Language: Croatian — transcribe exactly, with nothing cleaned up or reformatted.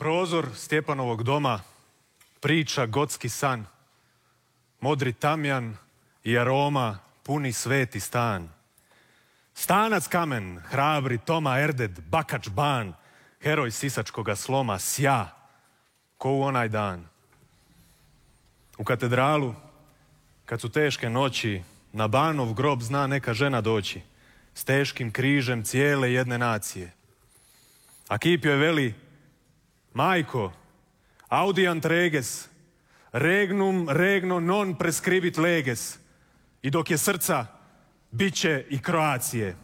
prozor Stjepanovog doma, priča gotski san. Modri tamjan i aroma puni sveti stan. Stanac kamen, hrabri Toma Erded, Bakač ban, heroj sisačkoga sloma, sja, ko u onaj dan. U katedralu, kad su teške noći, na Banov grob zna neka žena doći, s teškim križem cijele jedne nacije. A kip joj veli, majko, audiant reges, regnum regno non prescribit leges. I dok je srca, bit će i Kroacije.